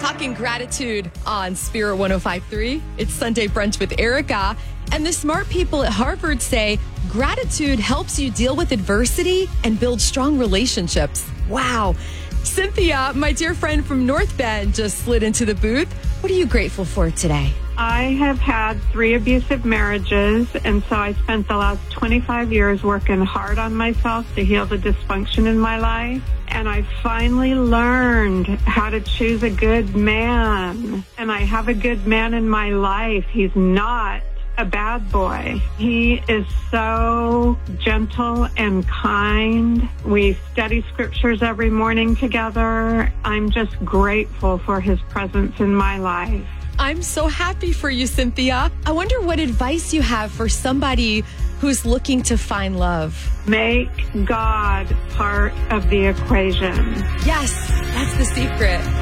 Talking gratitude on Spirit 105.3. It's Sunday Brunch with Erica. And the smart people at Harvard say gratitude helps you deal with adversity and build strong relationships. Wow. Cynthia, my dear friend from North Bend, just slid into the booth. What are you grateful for today? I have had 3 abusive marriages, and so I spent the last 25 years working hard on myself to heal the dysfunction in my life. And I finally learned how to choose a good man. And I have a good man in my life. He's not a bad boy. He is so gentle and kind. We study scriptures every morning together. I'm just grateful for his presence in my life. I'm so happy for you, Cynthia. I wonder what advice you have for somebody who's looking to find love. Make God part of the equation. Yes, that's the secret.